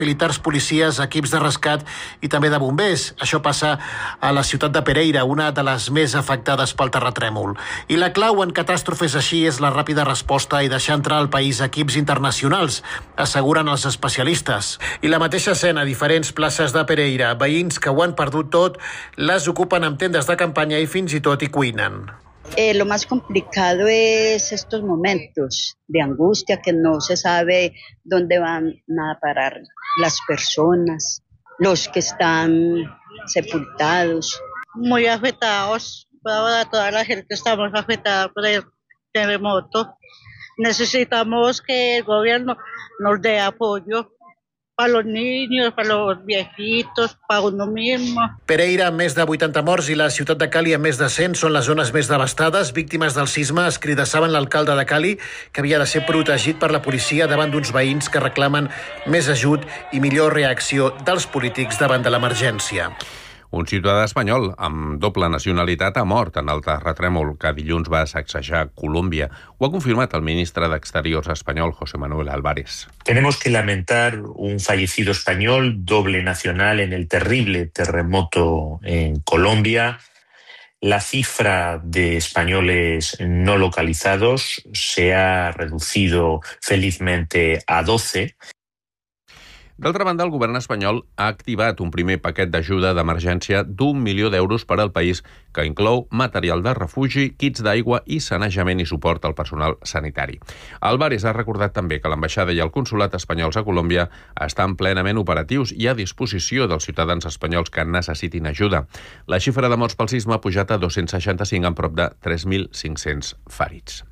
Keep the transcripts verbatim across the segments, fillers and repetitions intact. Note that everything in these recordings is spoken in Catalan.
militars, policies, equips de rescat i també de bombers. Això passa a la ciutat de Pereira, una de les més afectades pel terratrèmol. I la clau en catàstrofes així és la ràpida resposta i deixar entrar al país equips internacionals, asseguren els especialistes. I la mateixa escena a diferents places de Pereira. Veïns que ho han perdut tot les ocupen amb tendes de campanya i fins i tot hi cuinen. Eh, lo más complicado es estos momentos de angustia que no se sabe dónde van a parar las personas, los que están sepultados. Muy afectados, ahora toda la gente estamos afectada por el terremoto. Necesitamos que el gobierno nos dé apoyo para los niños, para los viejitos, para uno mismo. Pereira, amb més de vuitanta morts, i la ciutat de Cali, amb més de cent, són les zones més devastades. Víctimes del sisme escridassaven l'alcalde de Cali, que havia de ser protegit per la policia davant d'uns veïns que reclamen més ajut i millor reacció dels polítics davant de l'emergència. Un ciutadà espanyol amb doble nacionalitat ha mort en el terratrèmol que dilluns va sacsejar Colòmbia. Ho ha confirmat el ministre d'Exteriors espanyol, José Manuel Álvarez. Tenemos que lamentar un fallecido español, doble nacional, en el terrible terremoto en Colombia. La cifra de españoles no localizados se ha reducido felizmente a doce. D'altra banda, el govern espanyol ha activat un primer paquet d'ajuda d'emergència d'un milió d'euros per al país que inclou material de refugi, kits d'aigua i sanejament i suport al personal sanitari. Álvarez ha recordat també que l'ambaixada i el consolat espanyols a Colòmbia estan plenament operatius i a disposició dels ciutadans espanyols que necessitin ajuda. La xifra de morts pel sisme ha pujat a dos-cents seixanta-cinc amb prop de tres mil cinc-cents ferits.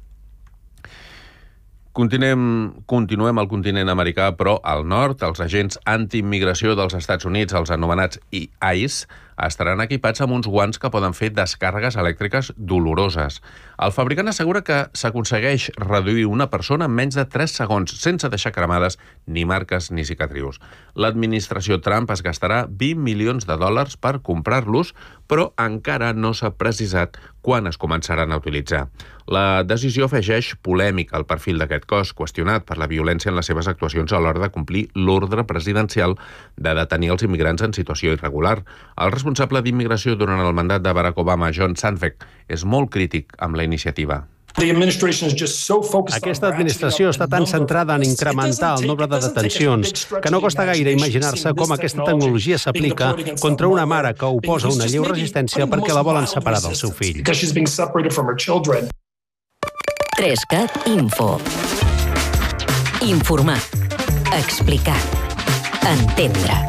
Continuem, continuem al continent americà, però al nord, els agents antiimmigració dels Estats Units, els anomenats ICE, estaran equipats amb uns guants que poden fer descàrregues elèctriques doloroses. El fabricant assegura que s'aconsegueix reduir una persona en menys de tres segons, sense deixar cremades ni marques ni cicatrius. L'administració Trump es gastarà vint milions de dòlars per comprar-los, però encara no s'ha precisat quan es començaran a utilitzar. La decisió afegeix polèmica al perfil d'aquest cos, qüestionat per la violència en les seves actuacions a l'hora de complir l'ordre presidencial de detenir els immigrants en situació irregular. El responsable d'immigració durant el mandat de Barack Obama, John Sandbeck, és molt crític amb la iniciativa. Aquesta administració està tan centrada en incrementar el nombre de detencions que no costa gaire imaginar-se com aquesta tecnologia s'aplica contra una mare que oposa una lleu resistència perquè la volen separar del seu fill. Trescat Info. Informar. Explicar. Entendre.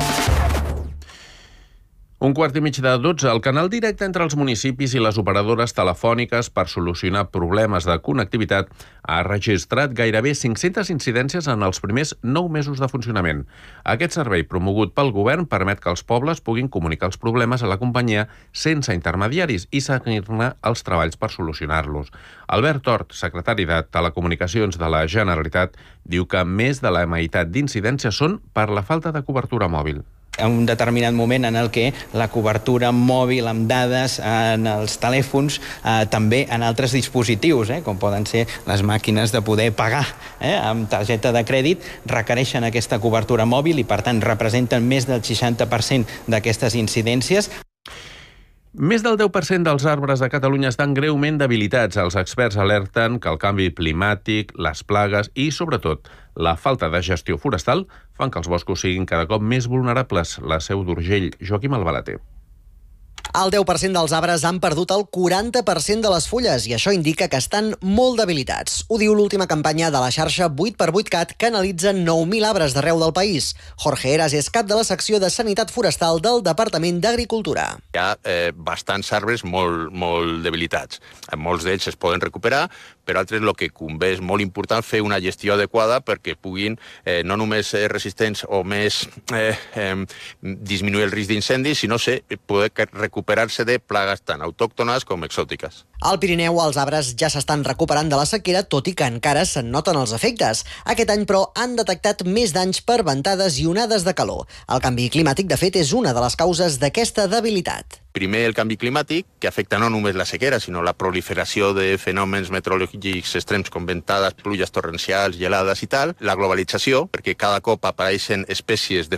Un quart i mig de dotze, el canal directe entre els municipis i les operadores telefòniques per solucionar problemes de connectivitat ha registrat gairebé cinc-centes incidències en els primers nou mesos de funcionament. Aquest servei promogut pel govern permet que els pobles puguin comunicar els problemes a la companyia sense intermediaris i seguir-ne els treballs per solucionar-los. Albert Tort, secretari de Telecomunicacions de la Generalitat, diu que més de la meitat d'incidències són per la falta de cobertura mòbil. En un determinat moment en el que la cobertura mòbil amb dades en els telèfons, eh, també en altres dispositius, eh, com poden ser les màquines de poder pagar eh, amb targeta de crèdit, requereixen aquesta cobertura mòbil i, per tant, representen més del seixanta per cent d'aquestes incidències. Més del deu per cent dels arbres de Catalunya estan greument debilitats. Els experts alerten que el canvi climàtic, les plagues i, sobretot, la falta de gestió forestal fan que els boscos siguin cada cop més vulnerables. La Seu d'Urgell, Joaquim Albalater. El deu per cent dels arbres han perdut el quaranta per cent de les fulles i això indica que estan molt debilitats. Ho diu l'última campanya de la xarxa vuit per vuit cat que analitza nou mil arbres d'arreu del país. Jorge Heras és cap de la secció de Sanitat Forestal del Departament d'Agricultura. Hi ha eh, bastants arbres molt, molt debilitats. Molts d'ells es poden recuperar, però altres el que convé és molt important fer una gestió adequada perquè puguin eh, no només ser resistents o més eh, eh, disminuir el risc d'incendi, sinó ser, poder recuperar recuperar-se de plagues tant autòctones com exòtiques. Al Pirineu, els arbres ja s'estan recuperant de la sequera, tot i que encara se'n noten els efectes. Aquest any, però, han detectat més danys per ventades i onades de calor. El canvi climàtic, de fet, és una de les causes d'aquesta debilitat. Primer, el canvi climàtic, que afecta no només la sequera, sinó la proliferació de fenòmens meteorològics extrems com ventades, pluges torrencials, gelades i tal. La globalització, perquè cada cop apareixen espècies de